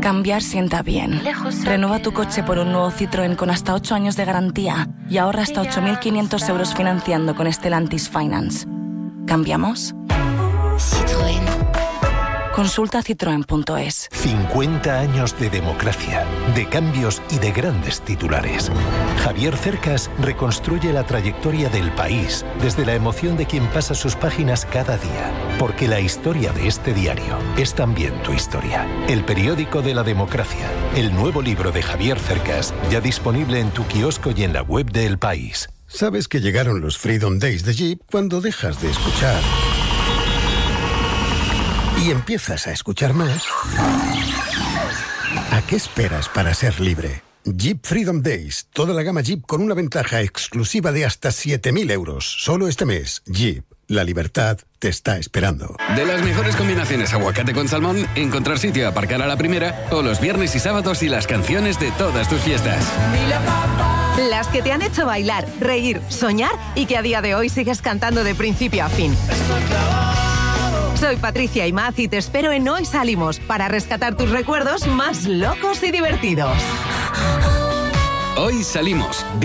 Cambiar sienta bien. Renueva tu coche por un nuevo Citroën con hasta 8 años de garantía y ahorra hasta 8.500 euros financiando con Stellantis Finance. ¿Cambiamos? Citroën. Consulta citroen.es. 50 años de democracia, de cambios y de grandes titulares. Javier Cercas reconstruye la trayectoria del país desde la emoción de quien pasa sus páginas cada día. Porque la historia de este diario es también tu historia. El periódico de la democracia. El nuevo libro de Javier Cercas, ya disponible en tu kiosco y en la web de El País. Sabes que llegaron los Freedom Days de Jeep cuando dejas de escuchar y empiezas a escuchar más. ¿A qué esperas para ser libre? Jeep Freedom Days. Toda la gama Jeep con una ventaja exclusiva de hasta 7.000 euros. Solo este mes. Jeep. La libertad te está esperando. De las mejores combinaciones aguacate con salmón, encontrar sitio, aparcar a la primera, o los viernes y sábados y las canciones de todas tus fiestas. Las que te han hecho bailar, reír, soñar y que a día de hoy sigues cantando de principio a fin. Soy Patricia Imaz y te espero en Hoy Salimos para rescatar tus recuerdos más locos y divertidos. Hoy salimos.